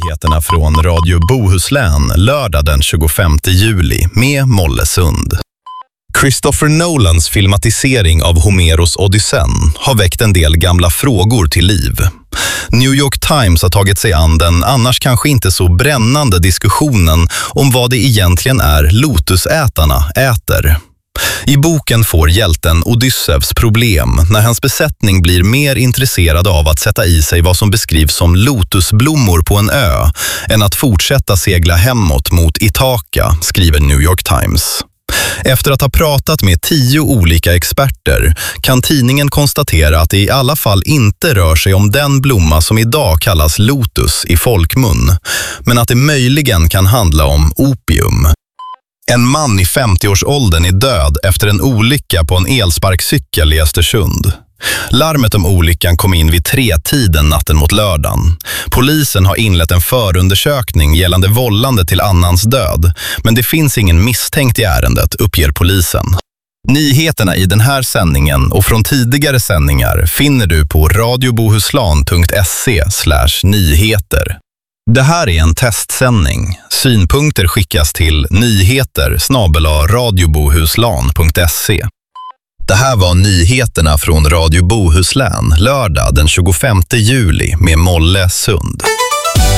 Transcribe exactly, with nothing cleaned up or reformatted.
nyheterna från Radio Bohuslän lördag den tjugofemte juli med Mollesund. Christopher Nolans filmatisering av Homeros Odysseen har väckt en del gamla frågor till liv. New York Times har tagit sig an den annars kanske inte så brännande diskussionen om vad det egentligen är lotusätarna äter. I boken får hjälten Odysseus problem när hans besättning blir mer intresserad av att sätta i sig vad som beskrivs som lotusblommor på en ö än att fortsätta segla hemåt mot Ithaka, skriver New York Times. Efter att ha pratat med tio olika experter kan tidningen konstatera att det i alla fall inte rör sig om den blomma som idag kallas lotus i folkmun, men att det möjligen kan handla om opium. En man i femtioårsåldern är död efter en olycka på en elsparkcykel i Östersund. Larmet om olyckan kom in vid tre-tiden natten mot lördagen. Polisen har inlett en förundersökning gällande vållande till annans död, men det finns ingen misstänkt i ärendet, uppger polisen. Nyheterna i den här sändningen och från tidigare sändningar finner du på radiobohuslan punkt se slash nyheter. Det här är en testsändning. Synpunkter skickas till nyheter snabel-a radiobohuslan punkt se. Det här var nyheterna från Radio Bohuslän lördag den tjugofemte juli med Mollesund.